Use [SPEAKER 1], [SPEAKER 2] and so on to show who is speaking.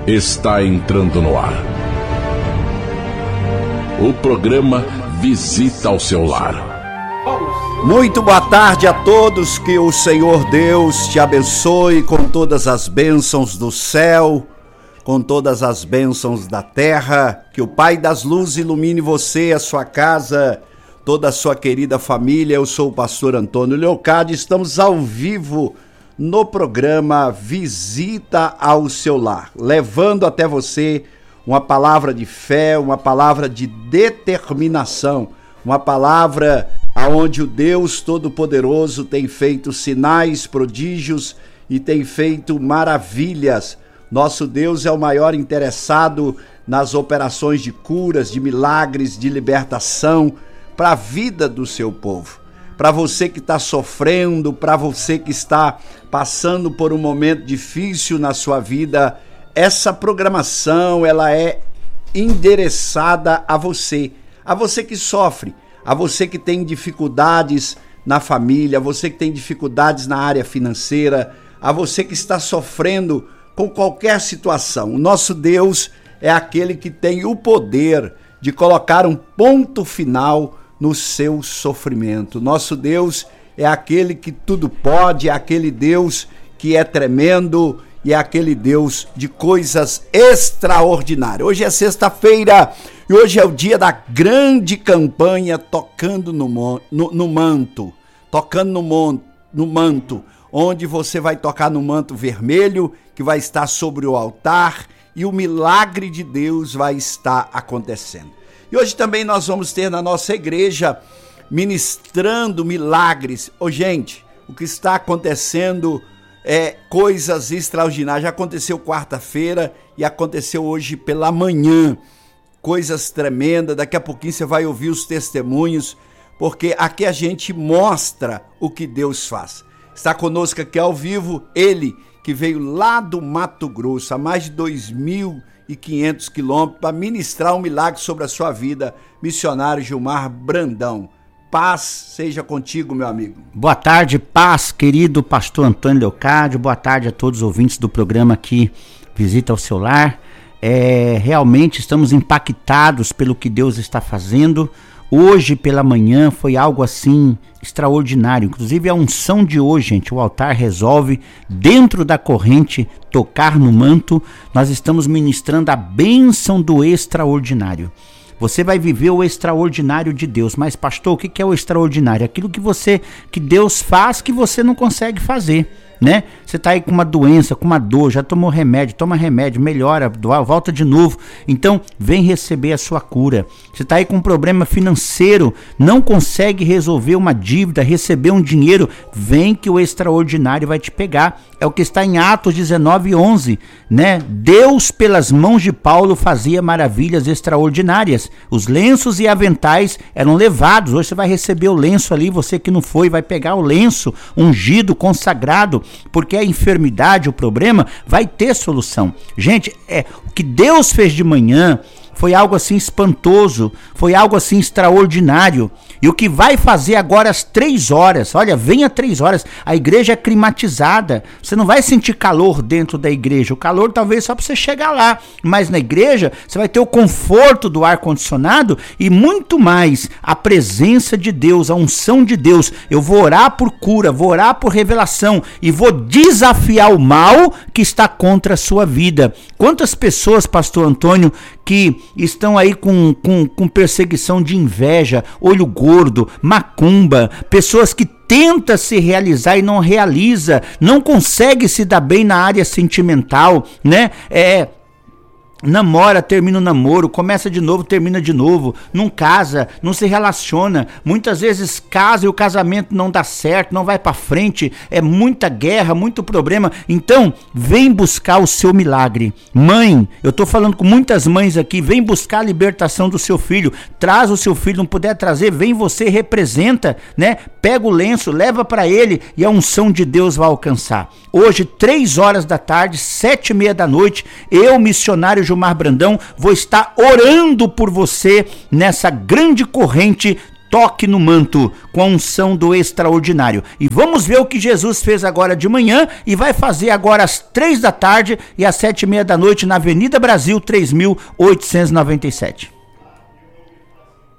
[SPEAKER 1] está entrando no ar. O programa Visita ao Seu Lar.
[SPEAKER 2] Muito boa tarde a todos, que o Senhor Deus te abençoe com todas as bênçãos do céu, com todas as bênçãos da terra, que o Pai das Luzes ilumine você, a sua casa, toda a sua querida família. Eu sou o pastor Antônio Leocádio, estamos ao vivo no programa Visita ao Seu Lar, levando até você uma palavra de fé, uma palavra de determinação, uma palavra aonde o Deus Todo-Poderoso tem feito sinais, prodígios e tem feito maravilhas. Nosso Deus é o maior interessado nas operações de curas, de milagres, de libertação para a vida do seu povo. Para você que está sofrendo, para você que está passando por um momento difícil na sua vida, essa programação ela é endereçada a você que sofre, a você que tem dificuldades na família, a você que tem dificuldades na área financeira, a você que está sofrendo com qualquer situação. O nosso Deus é aquele que tem o poder de colocar um ponto final no seu sofrimento. Nosso Deus é aquele que tudo pode, é aquele Deus que é tremendo e é aquele Deus de coisas extraordinárias. Hoje é sexta-feira e hoje é o dia da grande campanha Tocando no Manto. Tocando no manto, onde você vai tocar no manto vermelho que vai estar sobre o altar e o milagre de Deus vai estar acontecendo. E hoje também nós vamos ter na nossa igreja ministrando milagres. Gente, o que está acontecendo é coisas extraordinárias. Já aconteceu quarta-feira e aconteceu hoje pela manhã. Coisas tremendas. Daqui a pouquinho você vai ouvir os testemunhos, porque aqui a gente mostra o que Deus faz. Está conosco aqui ao vivo ele que veio lá do Mato Grosso, a mais de 2.500 quilômetros, para ministrar um milagre sobre a sua vida, missionário Gilmar Brandão. Paz seja contigo, meu amigo.
[SPEAKER 3] Boa tarde, paz, querido pastor Antônio Leocádio. Boa tarde a todos os ouvintes do programa aqui, Visita ao Seu Lar. Realmente estamos impactados pelo que Deus está fazendo. Hoje pela manhã foi algo assim extraordinário, inclusive a unção de hoje, gente, o altar resolve, dentro da corrente, tocar no manto, nós estamos ministrando a bênção do extraordinário. Você vai viver o extraordinário de Deus, mas pastor, o que é o extraordinário? Aquilo que Deus faz que você não consegue fazer, né? Você tá aí com uma doença, com uma dor, já tomou remédio, toma remédio, melhora, volta de novo. Então, vem receber a sua cura. Você tá aí com um problema financeiro, não consegue resolver uma dívida, receber um dinheiro, vem que o extraordinário vai te pegar. É o que está em Atos 19:11, né? Deus, pelas mãos de Paulo, fazia maravilhas extraordinárias. Os lenços e aventais eram levados. Hoje você vai receber o lenço ali, você que não foi, vai pegar o lenço ungido, consagrado, porque a enfermidade, o problema, vai ter solução. Gente, o que Deus fez de manhã foi algo assim espantoso, foi algo assim extraordinário. E o que vai fazer agora às 3 horas, olha, vem às 3 horas, a igreja é climatizada, você não vai sentir calor dentro da igreja, o calor talvez só para você chegar lá, mas na igreja você vai ter o conforto do ar-condicionado e muito mais, a presença de Deus, a unção de Deus. Eu vou orar por cura, vou orar por revelação e vou desafiar o mal que está contra a sua vida. Quantas pessoas, pastor Antônio, que estão aí com perseguição de inveja, olho gordo, macumba, pessoas que tentam se realizar e não realiza, não consegue se dar bem na área sentimental, né? Namora, termina o namoro, começa de novo, termina de novo, não casa, não se relaciona, muitas vezes casa e o casamento não dá certo, não vai pra frente, é muita guerra, muito problema. Então, vem buscar o seu milagre. Mãe, eu tô falando com muitas mães aqui, vem buscar a libertação do seu filho, traz o seu filho, não puder trazer, vem você, representa, né? Pega o lenço, leva pra ele e a unção de Deus vai alcançar. Hoje, 3 horas da tarde, 7h30 da noite, eu, missionário Gilmar Brandão, vou estar orando por você nessa grande corrente toque no manto com a unção do extraordinário. E vamos ver o que Jesus fez agora de manhã e vai fazer agora às 3 da tarde e às 7h30 da noite na Avenida Brasil 3897.